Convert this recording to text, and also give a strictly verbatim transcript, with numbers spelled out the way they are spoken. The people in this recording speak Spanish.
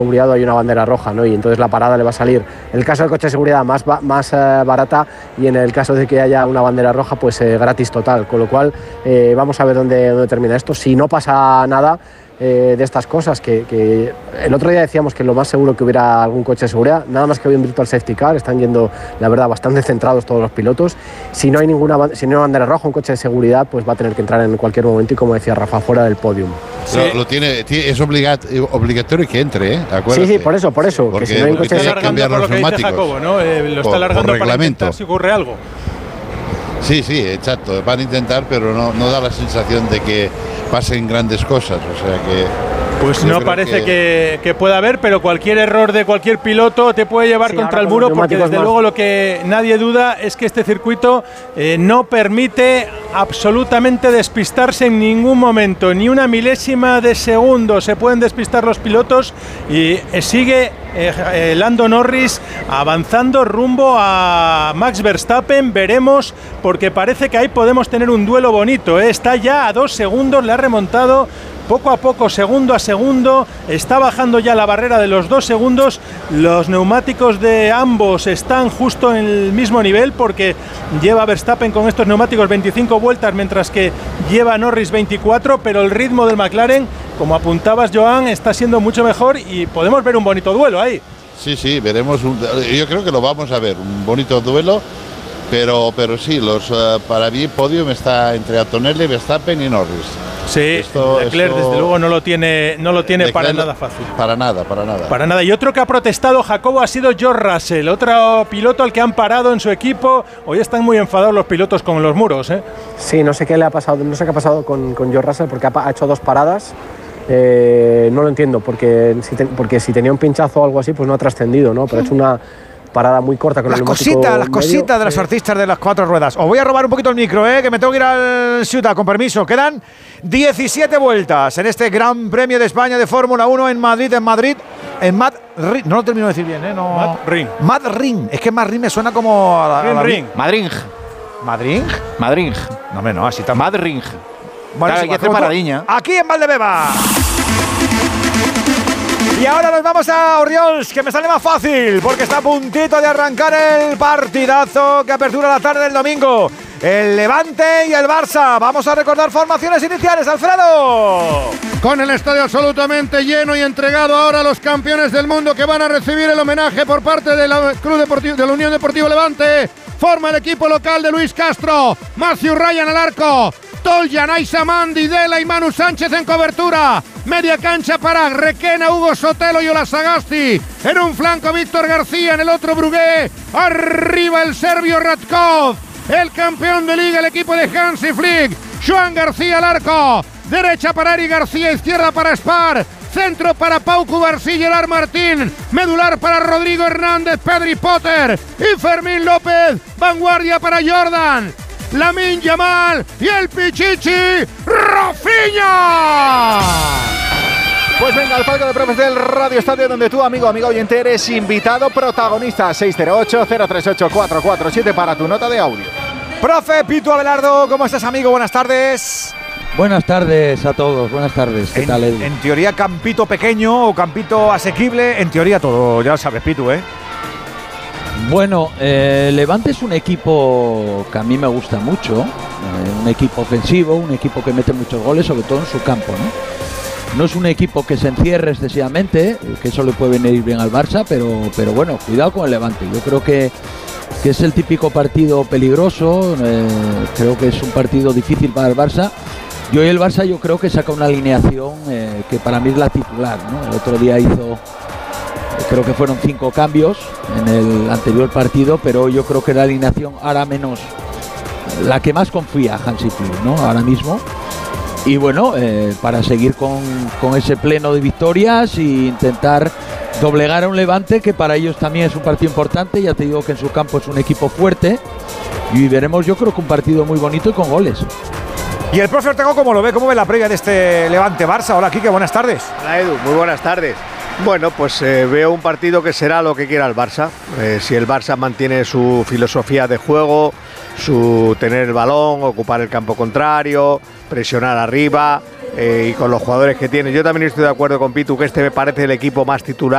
seguridad hay una bandera roja, ¿no? Y entonces la parada le va a salir, en el caso del coche de seguridad, más, más eh, barata, y en el caso de que haya una bandera roja, pues eh, gratis total. Con lo cual, eh, vamos a ver dónde, dónde termina esto. Si no pasa nada eh, de estas cosas, que, que el otro día decíamos que lo más seguro que hubiera algún coche de seguridad, nada más que hoy en Virtual Safety Car, están yendo, la verdad, bastante centrados todos los pilotos. Si no hay ninguna si no hay bandera roja, un coche de seguridad, pues va a tener que entrar en cualquier momento y, como decía Rafa, fuera del podium. Sí. Lo, lo tiene, es obligat, obligatorio que entre, ¿eh? Acuérdate. Sí, sí, por eso, por eso. Porque, que si no hay porque coche tiene que cambiar los neumáticos. Jacobo, ¿no? Eh, lo está alargando para intentar si ocurre algo. Sí, sí, exacto. Van a intentar, pero no, no da la sensación de que pasen grandes cosas. O sea que. Pues no parece que... Que, que pueda haber, pero cualquier error de cualquier piloto te puede llevar sí, contra el muro, porque desde más. luego lo que nadie duda es que este circuito eh, no permite absolutamente despistarse en ningún momento, ni una milésima de segundo se pueden despistar los pilotos, y eh, sigue eh, eh, Lando Norris avanzando rumbo a Max Verstappen. Veremos, porque parece que ahí podemos tener un duelo bonito, ¿eh? Está ya a dos segundos, le ha remontado poco a poco, segundo a segundo, está bajando ya la barrera de los dos segundos. Los neumáticos de ambos están justo en el mismo nivel, porque lleva Verstappen con estos neumáticos veinticinco vueltas, mientras que lleva Norris veinticuatro, pero el ritmo del McLaren, como apuntabas, Joan, está siendo mucho mejor y podemos ver un bonito duelo ahí. Sí, sí, veremos, un, yo creo que lo vamos a ver, un bonito duelo, pero, pero sí, los, uh, para mí el podio está entre Antonelli, Verstappen y Norris. Sí, esto, Leclerc esto, desde luego no lo tiene, no lo tiene para nada fácil. Para nada, para nada. Para nada. Y otro que ha protestado, Jacobo, ha sido George Russell, otro piloto al que han parado en su equipo. Hoy están muy enfadados los pilotos con los muros, ¿eh? Sí, no sé qué le ha pasado, no sé qué ha pasado con, con George Russell, porque ha, ha hecho dos paradas. Eh, no lo entiendo, porque si, te, porque si tenía un pinchazo o algo así, pues no ha trascendido, ¿no? Pero ha hecho una parada muy corta con las el cositas, las medio. cositas de los artistas de las cuatro ruedas. Os voy a robar un poquito el micro, eh, que me tengo que ir al Ciutat, con permiso. Quedan diecisiete vueltas en este Gran Premio de España de Fórmula uno en Madrid, en Madrid, en Madrid. No lo termino de decir bien, eh, no. Madrid. Madrid. Es que Madrid me suena como a la, a la Ring. Madrid. Madrid. Madrid. No, hombre, no, así está. Madrid. Bueno, claro, hay que hacer paradiña. Aquí en Valdebeba. Y ahora nos vamos a Oriols, que me sale más fácil, porque está a puntito de arrancar el partidazo que apertura la tarde del domingo. El Levante y el Barça. Vamos a recordar formaciones iniciales, Alfredo. Con el estadio absolutamente lleno y entregado ahora a los campeones del mundo, que van a recibir el homenaje por parte de la Club Deportivo, de la Unión Deportiva Levante. Forma el equipo local de Luis Castro, Matthew Ryan al arco, Toljan, Aisamandi, Dela y Manu Sánchez en cobertura. Media cancha para Requena, Hugo Sotelo y Olasagasti. En un flanco Víctor García, en el otro Brugué. Arriba el serbio Radkov. El campeón de liga, el equipo de Hansi Flick. Joan García al arco. Derecha para Eric García, izquierda para Spar. Centro para Pau Cubarsí y Gerard Martín. Medular para Rodrigo Hernández, Pedri Potter y Fermín López. Vanguardia para Jordan, Lamine Yamal y el Pichichi Rafinha. Pues venga, al palco de profes del Radio Estadio, donde tú, amigo, amigo oyente, eres invitado protagonista. Seis cero ocho, cero tres ocho, cuatro cuatro siete para tu nota de audio. Profe Pitu Abelardo, ¿cómo estás, amigo? Buenas tardes. Buenas tardes a todos, buenas tardes. ¿Qué en, tal, Edu? En teoría, campito pequeño o campito asequible, en teoría todo, ya lo sabes, Pitu, ¿eh? Bueno, eh, Levante es un equipo que a mí me gusta mucho, eh, un equipo ofensivo, un equipo que mete muchos goles, sobre todo en su campo, ¿no? No es un equipo que se encierre excesivamente, que eso le puede venir bien al Barça, pero, pero bueno, cuidado con el Levante. Yo creo que, que es el típico partido peligroso, eh, creo que es un partido difícil para el Barça. Y hoy el Barça yo creo que saca una alineación eh, que para mí es la titular, ¿no? El otro día hizo, creo que fueron cinco cambios en el anterior partido, pero yo creo que la alineación ahora menos, la que más confía Hansi Flick, ¿no? Ahora mismo. Y bueno, eh, para seguir con, con ese pleno de victorias e intentar doblegar a un Levante que para ellos también es un partido importante. Ya te digo que en su campo es un equipo fuerte y veremos, yo creo que un partido muy bonito y con goles. Y el profe Ortega, ¿cómo lo ve? ¿Cómo ve la previa de este Levante-Barça? Hola, Quique, buenas tardes. Hola, Edu, muy buenas tardes. Bueno, pues eh, veo un partido que será lo que quiera el Barça. Eh, si el Barça mantiene su filosofía de juego, su tener el balón, ocupar el campo contrario, presionar arriba eh, y con los jugadores que tiene. Yo también estoy de acuerdo con Pitu que este me parece el equipo más titular